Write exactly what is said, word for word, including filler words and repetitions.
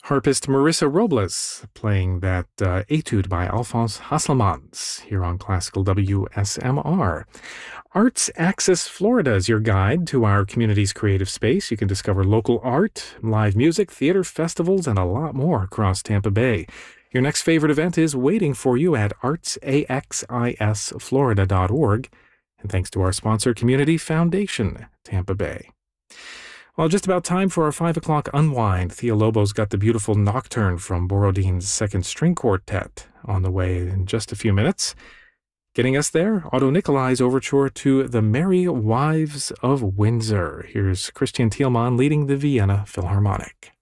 Harpist Marissa Robles playing that uh, etude by Alphonse Hasselmans here on Classical W S M R. Arts Axis Florida is your guide to our community's creative space. You can discover local art, live music, theater, festivals, and a lot more across Tampa Bay. Your next favorite event is waiting for you at arts axis florida dot org. And thanks to our sponsor, Community Foundation, Tampa Bay. Well, just about time for our five o'clock unwind. Thea Lobo's got the beautiful Nocturne from Borodin's Second String Quartet on the way in just a few minutes. Getting us there, Otto Nicolai's overture to The Merry Wives of Windsor. Here's Christian Thielmann leading the Vienna Philharmonic.